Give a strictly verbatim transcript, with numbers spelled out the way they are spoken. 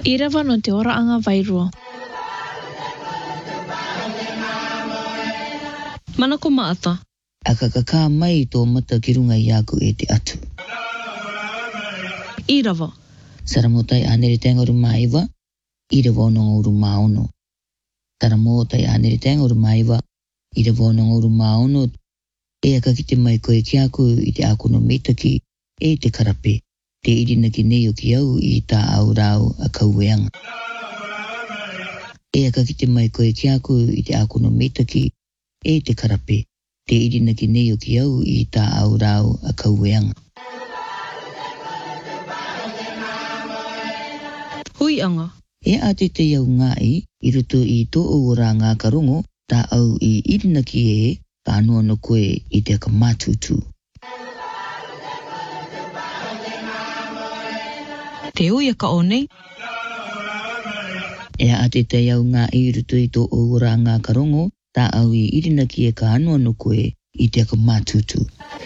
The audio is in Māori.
I rawa no te ora anga vairua. Mana ko maata. A kakaka mai tō mata kirunga i aku e te atu. I rawa. Saramotai anere tenga uru maiwa, i rawa ononga uru maono. Taramotai anere tenga uru maiwa, i rawa ononga uru maono. E aka ki te mai koe ki aku i te aku no metaki, e te karape. Te irina ki nei o ki au i tā au rau a kaueanga. E aka ki te mai koe ki aku i te aku no metaki, e te karape. Te irina ki nei o ki au i tā au rau a kaueanga. Hui anga. E ate te iau ngai, i ruto i tō ora ngā karongo, tā au i irina ki e, ka anua no koe i te aka mātutu. Te ui aka o nei. E ate te iau ngā i ruto i tō ora ngā karongo, tā au i irina ki e ka anua no koe i te aka mātutu.